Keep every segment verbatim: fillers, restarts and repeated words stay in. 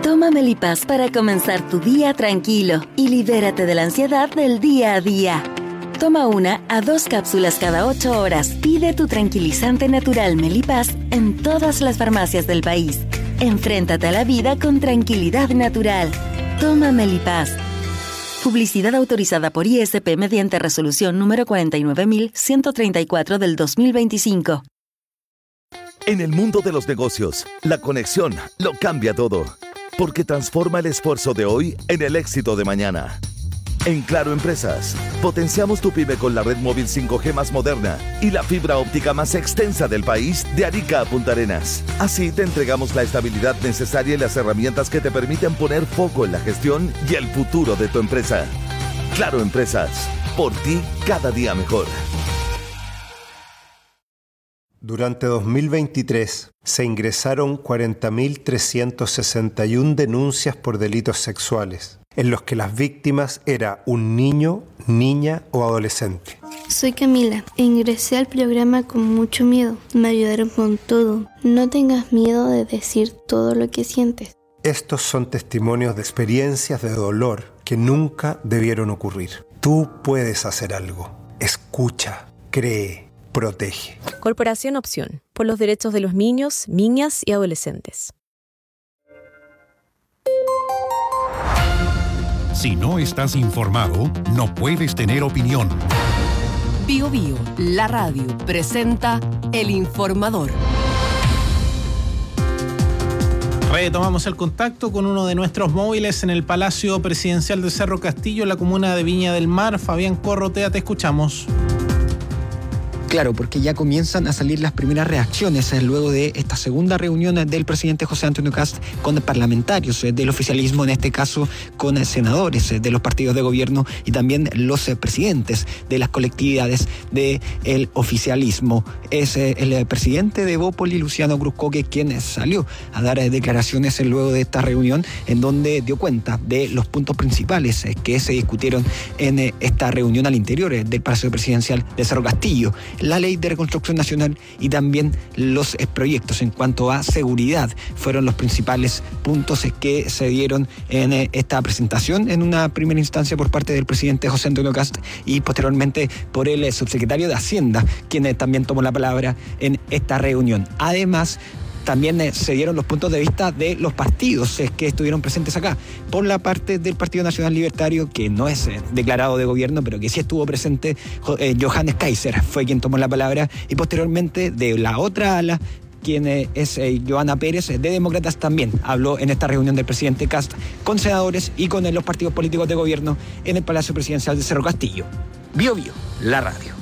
Toma Melipaz para comenzar tu día tranquilo y libérate de la ansiedad del día a día. Toma una a dos cápsulas cada ocho horas. Pide tu tranquilizante natural Melipaz en todas las farmacias del país. Enfréntate a la vida con tranquilidad natural. Toma Melipaz. Publicidad autorizada por I S P mediante resolución número cuarenta y nueve mil ciento treinta y cuatro del dos mil veinticinco. En el mundo de los negocios, la conexión lo cambia todo, porque transforma el esfuerzo de hoy en el éxito de mañana. En Claro Empresas, potenciamos tu pyme con la red móvil cinco G más moderna y la fibra óptica más extensa del país de Arica a Punta Arenas. Así te entregamos la estabilidad necesaria y las herramientas que te permiten poner foco en la gestión y el futuro de tu empresa. Claro Empresas, por ti cada día mejor. Durante dos mil veintitrés se ingresaron cuarenta mil trescientas sesenta y una denuncias por delitos sexuales, en los que las víctimas era un niño, niña o adolescente. Soy Camila e ingresé al programa con mucho miedo. Me ayudaron con todo. No tengas miedo de decir todo lo que sientes. Estos son testimonios de experiencias de dolor que nunca debieron ocurrir. Tú puedes hacer algo. Escucha, cree, protege. Corporación Opción, por los derechos de los niños, niñas y adolescentes. Si no estás informado, no puedes tener opinión. Bio Bio, la radio, presenta El Informador. Retomamos el contacto con uno de nuestros móviles en el Palacio Presidencial de Cerro Castillo, en la comuna de Viña del Mar. Fabián Corrotea, te escuchamos. Claro, porque ya comienzan a salir las primeras reacciones eh, luego de esta segunda reunión eh, del presidente José Antonio Kast con parlamentarios eh, del oficialismo, en este caso con eh, senadores eh, de los partidos de gobierno y también los eh, presidentes de las colectividades del oficialismo. Es eh, el eh, presidente de Bópoli, Luciano Cruzcoque, quien eh, salió a dar eh, declaraciones eh, luego de esta reunión, en donde dio cuenta de los puntos principales eh, que se discutieron en eh, esta reunión al interior eh, del Palacio Presidencial de Cerro Castillo. La ley de reconstrucción nacional y también los eh, proyectos en cuanto a seguridad fueron los principales puntos eh, que se dieron en eh, esta presentación, en una primera instancia por parte del presidente José Antonio Kast y posteriormente por el eh, subsecretario de Hacienda, quien eh, también tomó la palabra en esta reunión. Además, también eh, se dieron los puntos de vista de los partidos eh, que estuvieron presentes acá. Por la parte del Partido Nacional Libertario, que no es eh, declarado de gobierno, pero que sí estuvo presente, eh, Johannes Kaiser fue quien tomó la palabra, y posteriormente de la otra ala, quien eh, es eh, Joana Pérez, eh, de Demócratas, también habló en esta reunión del presidente Kast con senadores y con eh, los partidos políticos de gobierno en el Palacio Presidencial de Cerro Castillo. Bio Bio, la radio.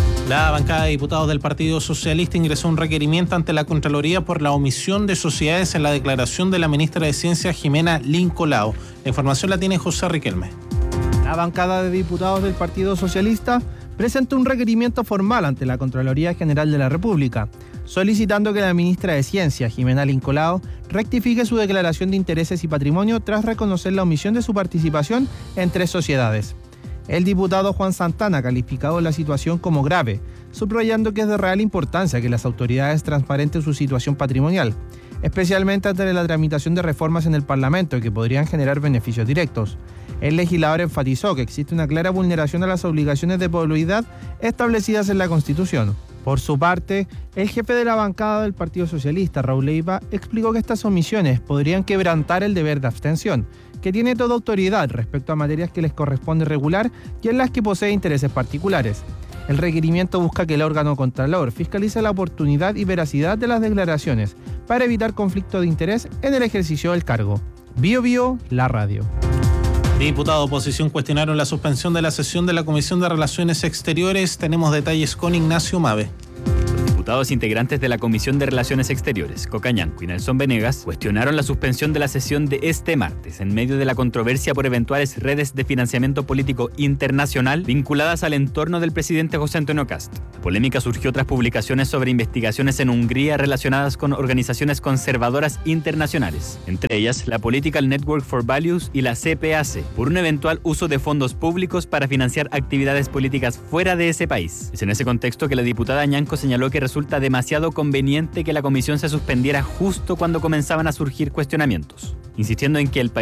La bancada de diputados del Partido Socialista ingresó un requerimiento ante la Contraloría por la omisión de sociedades en la declaración de la ministra de Ciencia, Jimena Lincolao. La información la tiene José Riquelme. La bancada de diputados del Partido Socialista presentó un requerimiento formal ante la Contraloría General de la República, solicitando que la ministra de Ciencia, Jimena Lincolao, rectifique su declaración de intereses y patrimonio tras reconocer la omisión de su participación en tres sociedades. El diputado Juan Santana ha calificado la situación como grave, subrayando que es de real importancia que las autoridades transparenten su situación patrimonial, especialmente ante la tramitación de reformas en el Parlamento que podrían generar beneficios directos. El legislador enfatizó que existe una clara vulneración a las obligaciones de probidad establecidas en la Constitución. Por su parte, el jefe de la bancada del Partido Socialista, Raúl Leiva, explicó que estas omisiones podrían quebrantar el deber de abstención, que tiene toda autoridad respecto a materias que les corresponde regular y en las que posee intereses particulares. El requerimiento busca que el órgano contralor fiscalice la oportunidad y veracidad de las declaraciones para evitar conflicto de interés en el ejercicio del cargo. Bio Bio, la radio. Diputado de oposición cuestionaron la suspensión de la sesión de la Comisión de Relaciones Exteriores. Tenemos detalles con Ignacio Mave. Diputados integrantes de la Comisión de Relaciones Exteriores, Cocañanco y Nelson Venegas, cuestionaron la suspensión de la sesión de este martes en medio de la controversia por eventuales redes de financiamiento político internacional vinculadas al entorno del presidente José Antonio Kast. La polémica surgió tras publicaciones sobre investigaciones en Hungría relacionadas con organizaciones conservadoras internacionales, entre ellas la Political Network for Values y la C P A C, por un eventual uso de fondos públicos para financiar actividades políticas fuera de ese país. Es en ese contexto que la diputada Ñanco señaló que resulta Resulta demasiado conveniente que la comisión se suspendiera justo cuando comenzaban a surgir cuestionamientos. insistiendo en que el